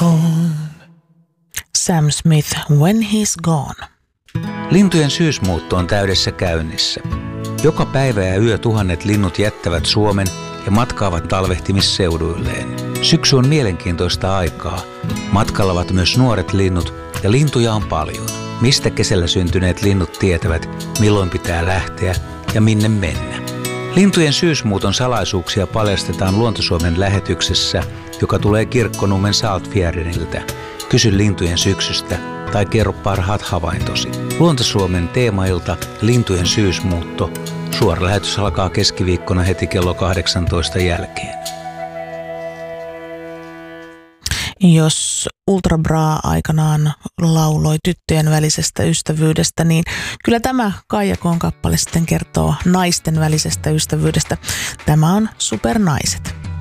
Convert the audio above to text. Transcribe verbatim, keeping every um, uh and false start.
home. Sam Smith, When He's Gone. Lintujen syysmuutto on täydessä käynnissä. Joka päivä ja yö tuhannet linnut jättävät Suomen ja matkaavat talvehtimisseuduilleen. Syksy on mielenkiintoista aikaa. Matkalla ovat myös nuoret linnut ja lintuja on paljon. Mistä kesällä syntyneet linnut tietävät, milloin pitää lähteä ja minne mennä. Lintujen syysmuuton salaisuuksia paljastetaan Luonto-Suomen lähetyksessä, joka tulee Kirkkonummen Saltfjärdeniltä. Kysy lintujen syksystä tai kerro parhaat havaintosi. Luonto-Suomen teemailta Lintujen syysmuutto. Suora lähetys alkaa keskiviikkona heti kello kahdeksantoista jälkeen. Jos Ultra Bra aikanaan lauloi tyttöjen välisestä ystävyydestä, niin kyllä tämä Kaija K:n kappale sitten kertoo naisten välisestä ystävyydestä. Tämä on Supernaiset.